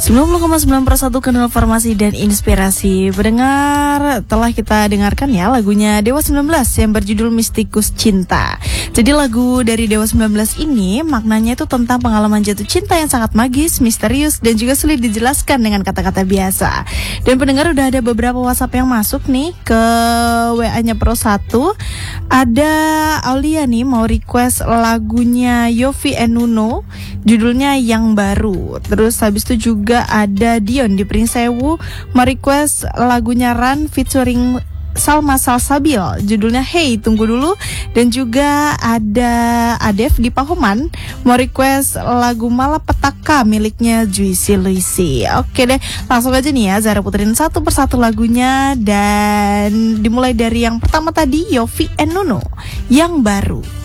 90,9 kanal Farmasi dan Inspirasi. Pendengar, telah kita dengarkan ya lagunya Dewa 19 yang berjudul Mistikus Cinta. Jadi lagu dari Dewa 19 ini maknanya itu tentang pengalaman jatuh cinta yang sangat magis, misterius, dan juga sulit dijelaskan dengan kata-kata biasa. Dan pendengar, udah ada beberapa WhatsApp yang masuk nih ke WA-nya Pro 1. Ada Aulia nih mau request lagunya Yovie and Nuno, judulnya Yang Baru. Terus habis itu juga ada Dion di Prinsewu mau request lagunya Run featuring Salma Salsabil, judulnya Hey Tunggu Dulu. Dan juga ada Adev di Pahoman mau request lagu Malapetaka miliknya Juicy Luisi. Oke deh, langsung aja nih ya Zara puterin satu persatu lagunya. Dan dimulai dari yang pertama tadi, Yovie and Nuno, Yang Baru.